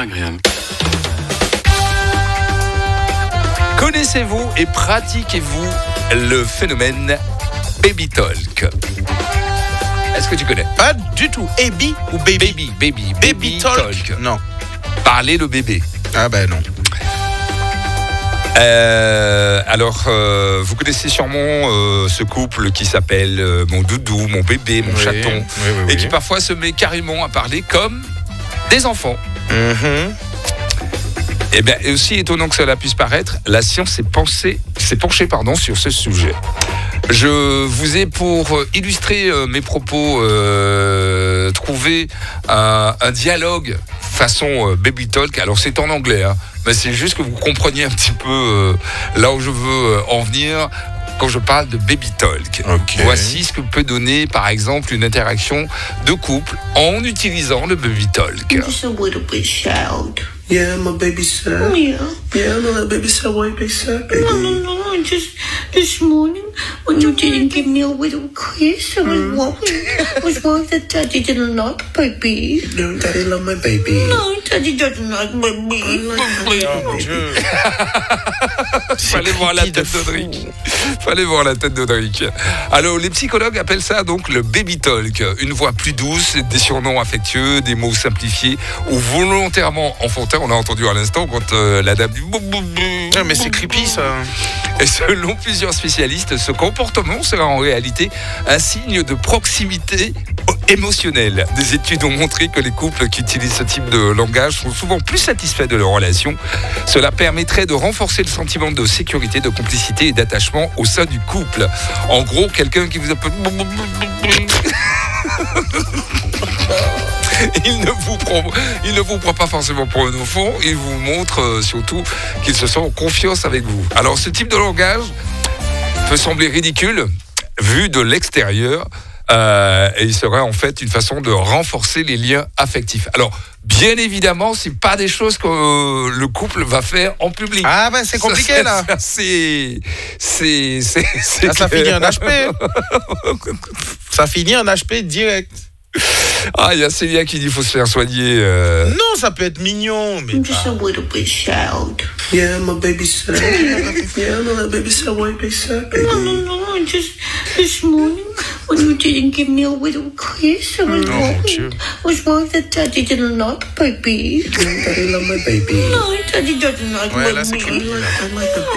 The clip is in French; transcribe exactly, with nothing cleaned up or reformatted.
agréable. Connaissez-vous et pratiquez-vous le phénomène baby talk? Est-ce que tu connais? Pas du tout. Baby ou baby? Baby, baby, baby, Baby talk. talk. Non. Parler le bébé. Ah ben non. Euh, alors, euh, vous connaissez sûrement euh, ce couple qui s'appelle euh, mon doudou, mon bébé, mon Oui, chaton, oui, oui, et oui. qui parfois se met carrément à parler comme des enfants. Mm-hmm. Et bien, et aussi étonnant que cela puisse paraître, la science s'est pensée, s'est penchée pardon, sur ce sujet. Je vous ai, pour illustrer euh, mes propos, euh, trouvé un, un dialogue façon euh, baby talk. Alors c'est en anglais, hein, mais c'est juste que vous compreniez un petit peu euh, là où je veux euh, en venir quand je parle de baby talk. Ok. Voici ce que peut donner par exemple une interaction de couple en utilisant le baby talk. Just a little bit shout. Yeah, my baby said. Yeah. Yeah, no, that baby said, what baby said, baby? No, no, no. Just this morning when you didn't give me a little kiss, I was worried. I was worried that Daddy didn't like baby. No, daddy love my baby. No, Daddy doesn't like baby. Oh Dieu. Fallait voir la tête de Drick. Fallait voir la tête de Drick. Alors, les psychologues appellent ça donc le baby talk. Une voix plus douce, des surnoms affectueux, des mots simplifiés ou volontairement enfantins. On a entendu à l'instant quand euh, la dame dit. Ah, mais c'est creepy ça. Et selon plusieurs spécialistes, ce comportement sera en réalité un signe de proximité émotionnelle. Des études ont montré que les couples qui utilisent ce type de langage sont souvent plus satisfaits de leur relation. Cela permettrait de renforcer le sentiment de sécurité, de complicité et d'attachement au sein du couple. En gros, quelqu'un qui vous appelle... Il ne, vous prend, il ne vous prend pas forcément pour un enfant, il vous montre euh, surtout qu'il se sent en confiance avec vous. Alors ce type de langage peut sembler ridicule vu de l'extérieur euh, et il serait en fait une façon de renforcer les liens affectifs. Alors bien évidemment, c'est pas des choses que euh, le couple va faire en public. Ah ben c'est compliqué Ça, là. ça, c'est, c'est, c'est, c'est Ah, ça clair. finit en H P. Ça finit en H P direct. Ah, il y a Célia qui dit qu'il faut se faire soigner. Euh... Non, ça peut être mignon, mais Just a little bit shout. Yeah, my baby said. Yeah, no, that baby said, what baby said, baby? No, no, no. Just this morning when you didn't give me a little kiss, I was Oh, mon Dieu. worried. I was worried that Daddy didn't like baby. No, daddy love my baby. No, Daddy doesn't like Ouais, là, c'est baby. creepy. I like the